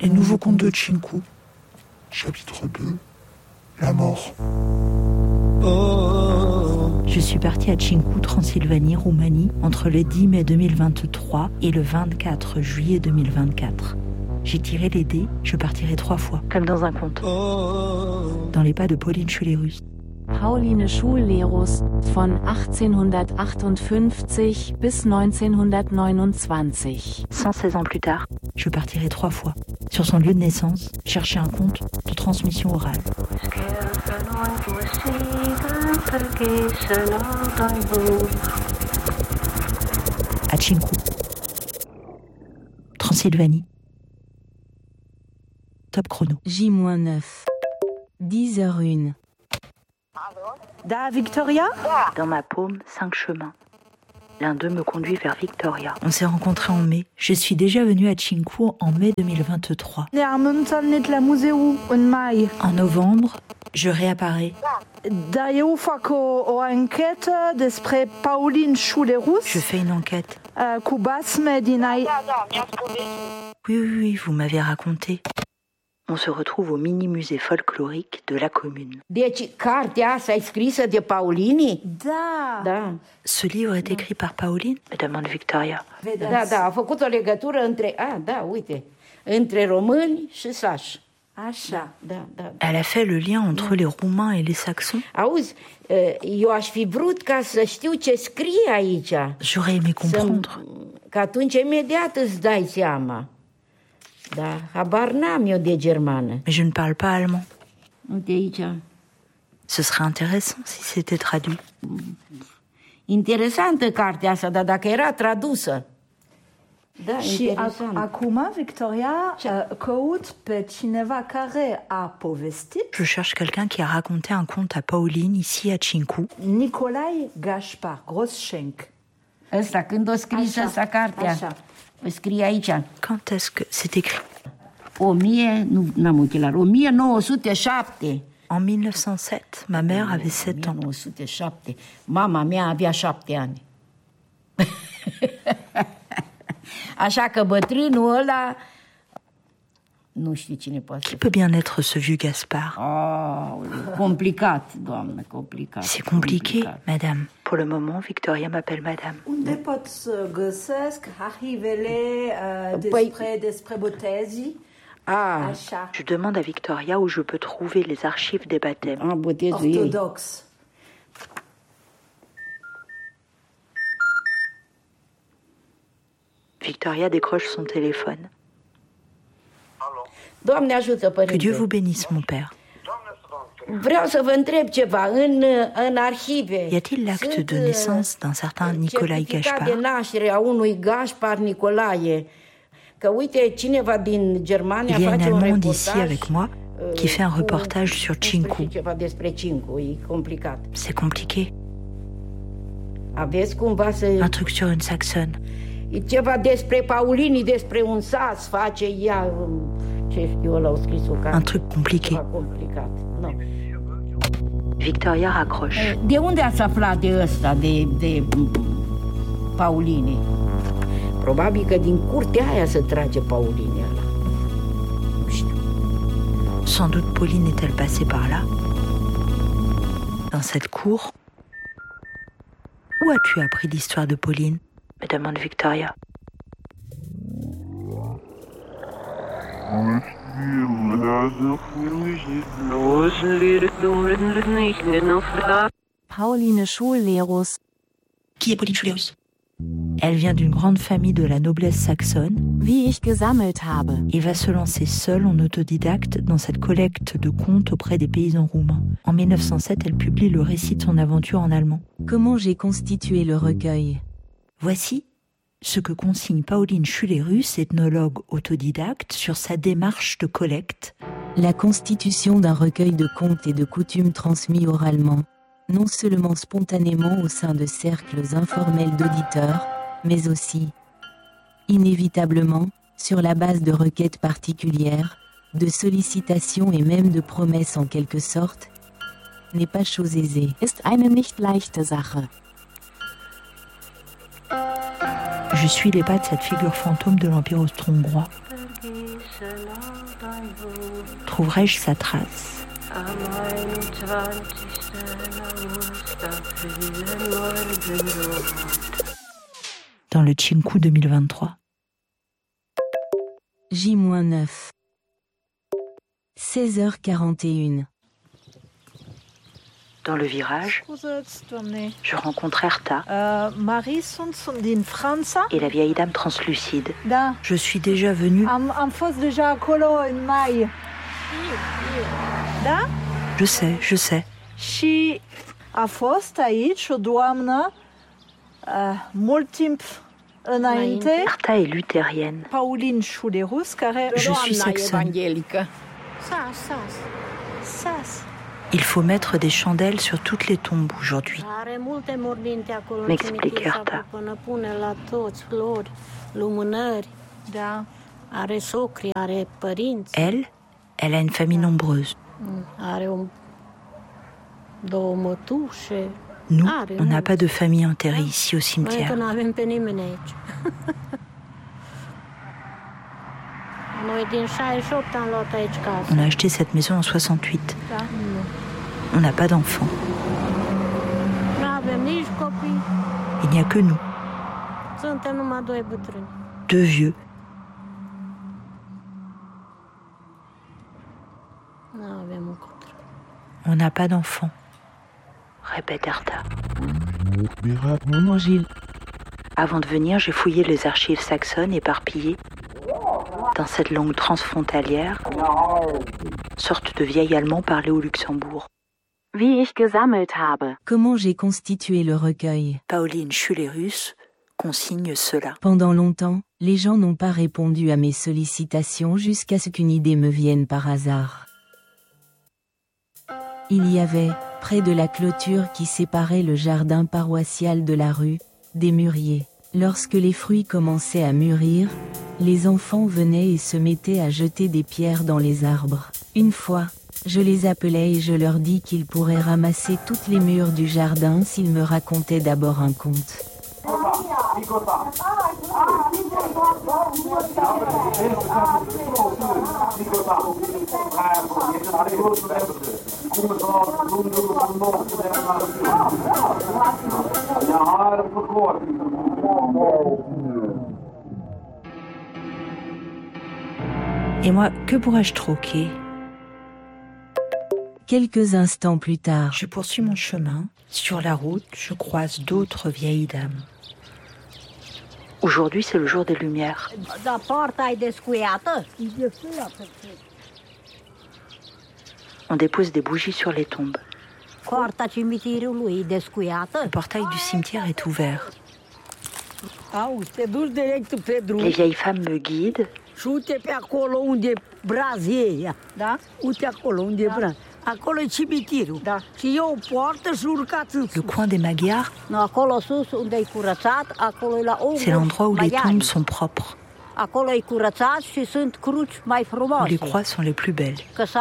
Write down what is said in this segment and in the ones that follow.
Les nouveaux contes de Chinku. Chapitre 2. La mort. Je suis partie à Chinku, Transylvanie, Roumanie, entre le 10 mai 2023 et le 24 juillet 2024. J'ai tiré les dés, je partirai 3 fois, comme dans un conte. Dans les pas de Pauline Schulerus. Pauline Schullerus, von 1858 bis 1929. 116 ans plus tard, je partirai 3 fois, sur son lieu de naissance, chercher un conte de transmission orale. À Chinku, Transylvanie. Top chrono. J-9. 10h01. Da Victoria ? Dans ma paume, 5 chemins. L'un d'eux me conduit vers Victoria. On s'est rencontrés en mai. Je suis déjà venue à Chinku en mai 2023. En novembre, je réapparais. Je fais une enquête. Oui, vous m'avez raconté. On se retrouve au mini-musée folklorique de la commune. Deci, cartea asta e scrisă de Paulini? Da. Ce livre est écrit par Pauline? Me demande Victoria. Da, a făcut o legătură între români și sași. Așa. Da. Elle a fait le lien entre les Roumains et les Saxons. Auzi, eu aș fi vrut ca să știu ce scrie aici. J'aurais aimé comprendre. Că atunci imediat îți dai seama. Da, habar n-am eu de germană. Mais je ne parle pas allemand. Uite aici. Ce serait intéressant si c'était traduit. Interesantă cartea asta, dar dacă era tradusă. Da, și acum Victoria căut pe cineva care a povestit. Je cherche quelqu'un qui a raconté un conte à Pauline ici à Chinku. Nicolae Gaspar Groschenk. Ăsta, când o scris ăsta cartea? Așa. O scrie aici. Quand est-ce que c'est écrit? 1907. En 1907, ma mère avait 7 ans. 1907. Mama mea avea 7 ani. Așa că bătrânul ăla nu știu cine poate. Qui peut bien être ce vieux Gaspard? Complicat, doamnă, complicat. C'est compliqué, madame. Pour le moment, Victoria m'appelle madame. Unde pot să găsesc arhivele despre botezii? Așa. Je demande à Victoria où je peux trouver les archives des baptêmes. Orthodoxe. Victoria décroche son téléphone. Doamne ajută, părinte. Que Dieu vous bénisse, mon père. Vreau să vă întreb ceva, în arhive. Y a-t-il l'acte de naissance d'un certain Nicolae Gaspar? De naștere a unui Gaspar Nicolae. Că uite, cineva din Germania face un reportaj. Ici avec moi qui fait un reportage sur Chinku. Ceva despre Chinku, e complicat. C'est compliqué. Aveți cumva să... Un truc sur une saxonne. E ceva despre Paulini, despre un sas, face ea... Ce știu, ăla au scris o carte. Un truc compliqué. Complicat, nu. Victoria raccroche. De unde ați aflat de ăsta, de Paulini? Probabil că din curtea aia se trage Paulini ăla. Nu știu. Sans doute Pauline est-elle passée par là? Dans cette cour? Où as-tu appris l'histoire de Pauline? Me demande Victoria. Pauline Schullerus. Qui est Pauline Schulerus? Elle vient d'une grande famille de la noblesse saxonne. Wie ich gesammelt habe. Et va se lancer seule en autodidacte dans cette collecte de contes auprès des paysans roumains. En 1907, elle publie le récit de son aventure en allemand. Comment j'ai constitué le recueil? Voici ce que consigne Pauline Schulerus, ethnologue autodidacte, sur sa démarche de collecte. La constitution d'un recueil de contes et de coutumes transmis oralement, non seulement spontanément au sein de cercles informels d'auditeurs, mais aussi, inévitablement, sur la base de requêtes particulières, de sollicitations et même de promesses en quelque sorte, n'est pas chose aisée. Ist eine nicht leichte Sache. Je suis les pas de cette figure fantôme de l'Empire austro-hongrois. Trouverai-je sa trace? Dans le Chinku 2023. J-9. 16h41. Dans le virage, je rencontre Herta et la vieille dame translucide. Je suis déjà venue. Je sais. Și a fost aici o doamnă mult timp înainte. Herta est luthérienne. Pauline Schulerus, care Je suis saxonne. Il faut mettre des chandelles sur toutes les tombes aujourd'hui, m'explique Herta. Elle a une famille nombreuse. Nous, on n'a pas de famille enterrée ici au cimetière. On a acheté cette maison en 68. On n'a pas d'enfants. Il n'y a que nous. 2 vieux. On n'a pas d'enfants, répète Herta. Avant de venir, j'ai fouillé les archives saxonnes éparpillées dans cette langue transfrontalière, sorte de vieil allemand parlé au Luxembourg. Wie ich gesammelt habe. Comment j'ai constitué le recueil? Pauline Schulerus consigne cela. Pendant longtemps, les gens n'ont pas répondu à mes sollicitations jusqu'à ce qu'une idée me vienne par hasard. Il y avait, près de la clôture qui séparait le jardin paroissial de la rue, des mûriers. Lorsque les fruits commençaient à mûrir, les enfants venaient et se mettaient à jeter des pierres dans les arbres. Une fois, je les appelais et je leur dis qu'ils pourraient ramasser toutes les mûres du jardin s'ils me racontaient d'abord un conte. Et moi, que pourrais-je troquer? Quelques instants plus tard, je poursuis mon chemin. Sur la route, je croise d'autres vieilles dames. Aujourd'hui, c'est le jour des Lumières. On dépose des bougies sur les tombes. Le portail du cimetière est ouvert. Les vieilles femmes me guident. Le coin des Magyars, c'est l'endroit où les tombes sont propres, où les croix sont les plus belles.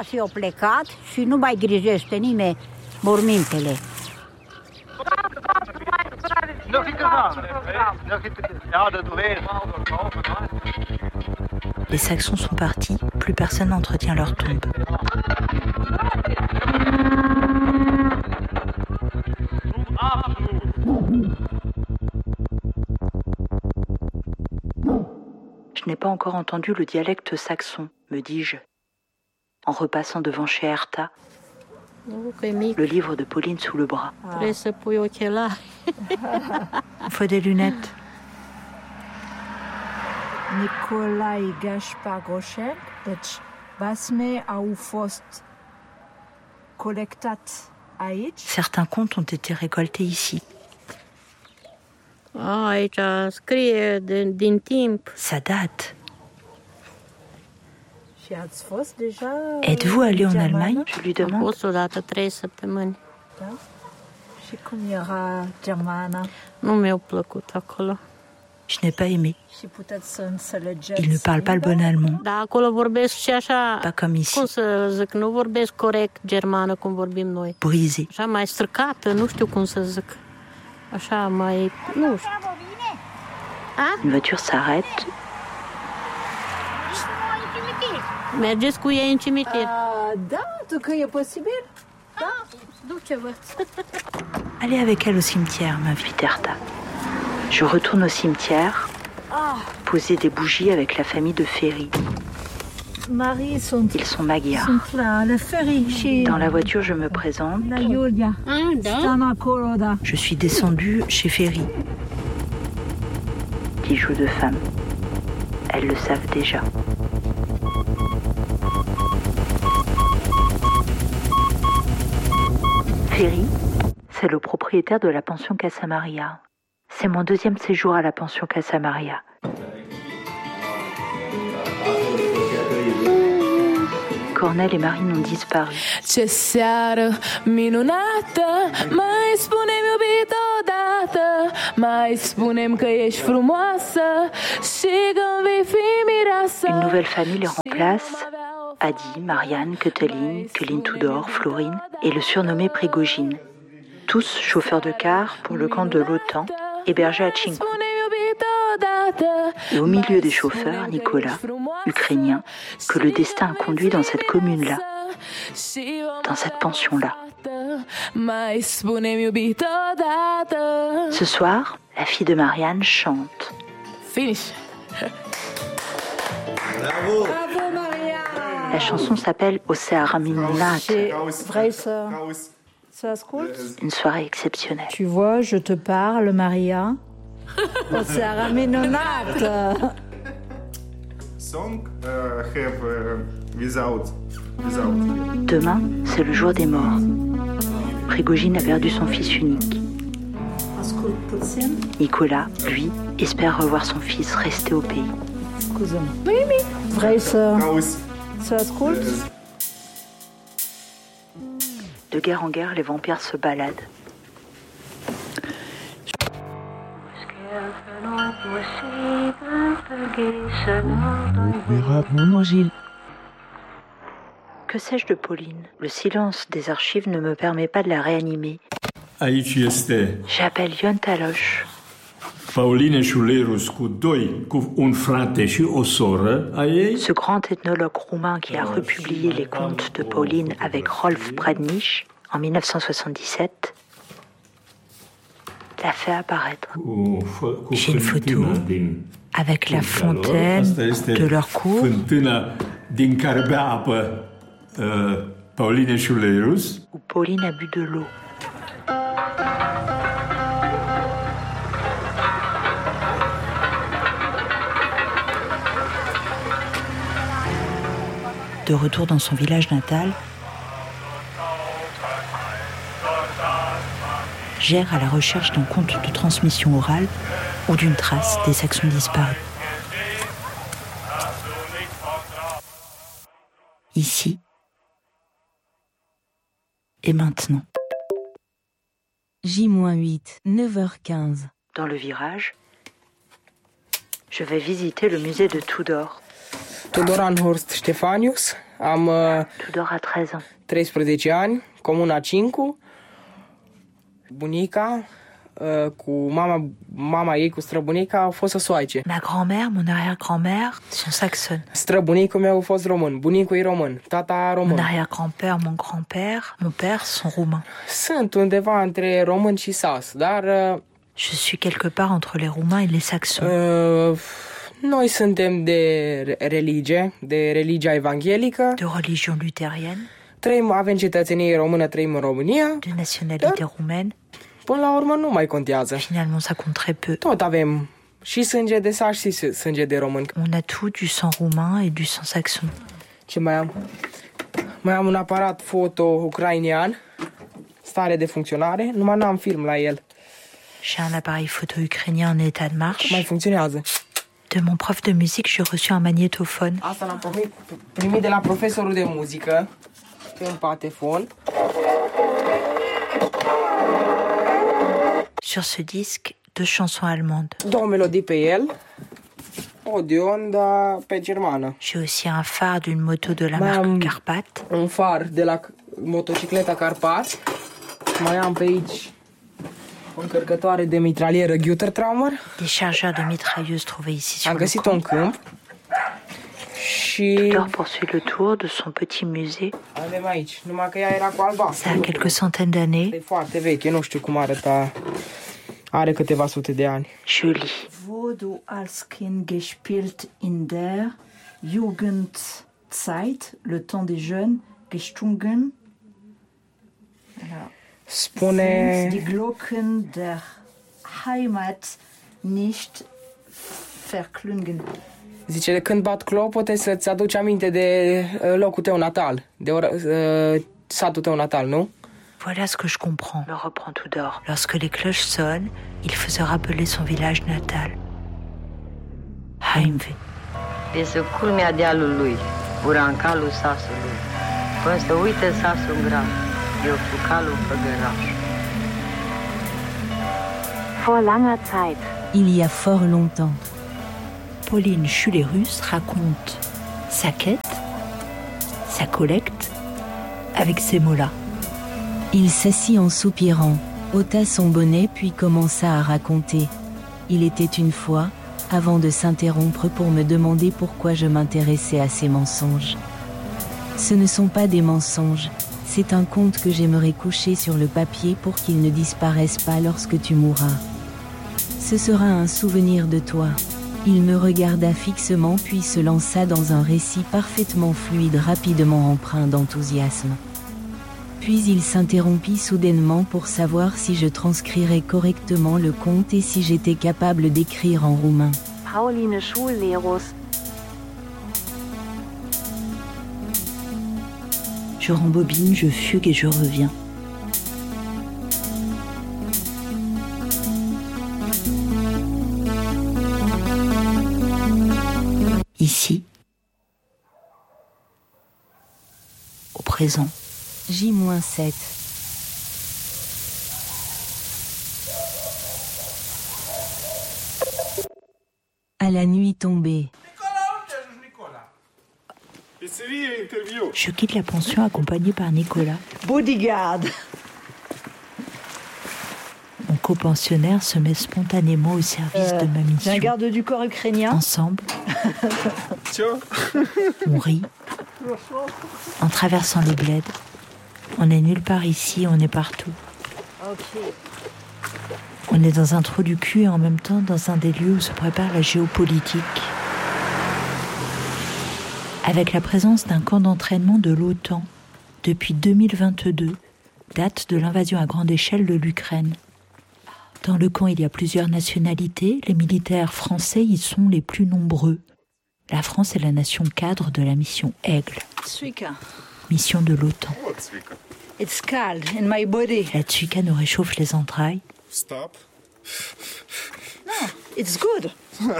Les Saxons sont partis, plus personne n'entretient leur tombe. Je n'ai pas encore entendu le dialecte saxon, me dis-je, en repassant devant chez Herta, le livre de Pauline sous le bras. Il faut des lunettes. Nicolae Gaspar Groșel, deci basme au fost colectat aici. Certains contes ont été récoltés ici. Aici scrie din timp. Ça date. Și ați fost deja? Êtes-vous allé en Allemagne? Je lui demande. Am fost odată 3 săptămâni. Da? Și cum era germana? Nu mi-a plăcut acolo. Je n'ai pas aimé. Și puteți să înțelegeți? Il ne parle pas le bon allemand. Da, acolo vorbesc și așa, pas comme ici. Cum să zic, nu vorbesc corect germană cum vorbim noi. Brisé. Așa mai stricată, nu știu cum să zic. Așa mai, nu știu. Une voiture s'arrête. Mergeți cu ei în cimitir. Da, tu că e posibil? Duce-vă. Allez avec elle au cimetière, m'invite Erta. Je retourne au cimetière, poser des bougies avec la famille de Ferry. Marii sunt Maghiars. Sunt la Ferry și Dans la voiture, je me présente. la Iulia. Stăm acolo, da. Je suis descendue chez Ferry, qui joue de femme. Elles le savent déjà. Ferry, c'est le propriétaire de la pension Casa Maria. C'est mon deuxième séjour à la pension Casa Maria. Cornel et Marine ont disparu. Ce seară minunată, mai spune-mi iubit odată, mai spune-mi că ești frumoasă și că-mi vei fi mireasă. Une nouvelle famille les remplace. Adi, Marianne, Cătăline Tudor, Florine et le surnommé Prigogine. Tous chauffeurs de car pour le camp de l'OTAN, hébergés à Cincu. Et au milieu des chauffeurs, Nicolas, ukrainien, que le destin a conduit dans cette commune-là, dans cette pension-là. Ce soir, la fille de Marianne chante. Finish. Bravo! Bravo, Maria! La chanson s'appelle O Seara Minunată, Vrei să ascult? une soirée exceptionnelle. Tu vois, je te parle, Maria. O seară minunată! Song have without. Demain, c'est le jour des morts. Prigogine a perdu son fils unique. Ascult puțin. Nicolas, lui, espère revoir son fils resté au pays. Scuză-mă. Vrei să ascult? De guerre en guerre, les vampires se baladent. Que sais-je de Pauline? Le silence des archives ne me permet pas de la réanimer. Aici este J'appelle Ion Taloș. Pauline Șulerus cu un frate și o soră a ei. Ce grand ethnologue roumain qui a republié les contes de Pauline avec Rolf Pradnisch en 1977 l'a fait apparaître. J'ai une photo avec la fontaine de leur cour. Fântâna din care bea apă Pauline Șulerus. Où Pauline a bu de l'eau. De retour dans son village natal, j'erre à la recherche d'un conte de transmission orale ou d'une trace des saxons disparus. Ici et maintenant. J-8, 9h15. Dans le virage, je vais visiter le musée de Tudor. Tudor Anhorst Ștefanius, Tudor a 13 ans. 13 ani, comuna Cincu. Bunica cu mama ei cu străbunica au fost săsoaice. Ma grand-mère, mon arrière-grand-mère sont saxonnes. Străbunicul meu a fost român, bunicul e român, tata român. Mon arrière-grand-père, mon grand-père, mon père sont roumains. Sunt undeva între român și sas, dar je suis quelque part entre les roumains et les saxons. Noi suntem de religia evanghelică. De religion luthérienne. Avem cetățenie română, trăim în România. De nationalité roumaine. Până la urmă nu mai contează. Finalement, ça compte très peu. Tot avem și sânge de sas și sânge de român. On a tout, du sang roumain et du sang saxon. Ce mai am? Mai am un aparat foto ucrainean, stare de funcționare, numai n-am film la el. J'ai un appareil photo ukrainien en état de marche. Mai funcționează. De mon prof de musique, j'ai reçu un magnétophone. Asta l-am primit de la profesorul de muzică, pe un patefon. Sur ce disque, 2 chansons allemandes. 2 melodii pe el, Odeon, dar pe germană. J'ai aussi un phare d'une moto de la marque Carpat. Un far de la motocicleta Carpat. Mai am pe aici o încărcătoare de mitralieră Gütertraumer. Des chargeurs de mitrailleuses trouvés ici sur am găsit-o în câmp. Victor poursuit le tour de son petit musée. Avem aici, numai că ea era cu albastru. Ça a quelques centaines d'années. E foarte veche, nu știu cum arăta. Are câteva sute de ani. Joli. Wo du als Kind gespielt in der Jugendzeit, le temps des jeunes, gestungen. Spune... Die Glocken der Heimat nicht verklungen. Zice, de când bat clopote să-ți aduci aminte de locul tău natal, de satul tău natal, nu? Voilà ce que je comprends, me reprend Tudor. Lorsque les cloches sonnent, il faisait rappeler son village natal. Heimweh. Este culmea dealului, urancalul sasului. Până să uite sasul grav, e fucalul făgăraș. Vor langer Zeit. Il y a fort longtemps. Pauline Schulerus raconte sa quête, sa collecte, avec ces mots-là. Il s'assit en soupirant, ôta son bonnet puis commença à raconter. Il était une fois, avant de s'interrompre pour me demander pourquoi je m'intéressais à ces mensonges. Ce ne sont pas des mensonges, c'est un conte que j'aimerais coucher sur le papier pour qu'il ne disparaisse pas lorsque tu mourras. Ce sera un souvenir de toi. Il me regarda fixement puis se lança dans un récit parfaitement fluide, rapidement empreint d'enthousiasme. Puis il s'interrompit soudainement pour savoir si je transcrirais correctement le conte et si j'étais capable d'écrire en roumain. Pauline Schulerus. Je rembobine, je fugue et je reviens. Ici, au présent. J-7. À la nuit tombée. Je quitte la pension accompagnée par Nicolas. Bodyguard. Mon copensionnaire se met spontanément au service de ma mission. Un garde du corps ukrainien. Ensemble, on rit. En traversant le bled, on n'est nulle part ici, on est partout. Okay. On est dans un trou du cul et en même temps dans un des lieux où se prépare la géopolitique. Avec la présence d'un camp d'entraînement de l'OTAN depuis 2022, date de l'invasion à grande échelle de l'Ukraine. Dans le camp, il y a plusieurs nationalités. Les militaires français y sont les plus nombreux. La France est la nation cadre de la mission Aigle. Tsvika. Mission de l'OTAN. It's cold in my body. La Tsvika nous réchauffe les entrailles. Stop. No, it's good.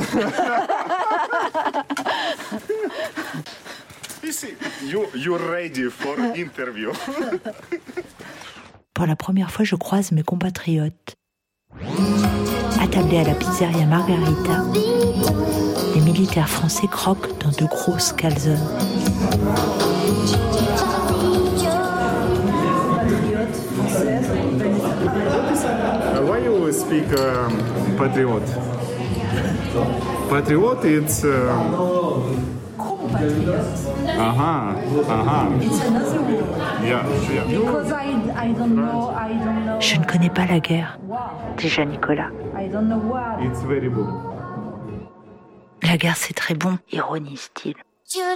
You're ready for interview. Pour la première fois, je croise mes compatriotes. Attablés à la pizzeria Margarita, les militaires français croquent dans de grosses calzones. Why you speak patriot? Patriot, it's... It's another word. Yeah. Because I don't know. Je ne connais pas la guerre. Wow. Déjà Nicolas. I don't know what. It's very good. La guerre c'est très bon, ironise-t-il.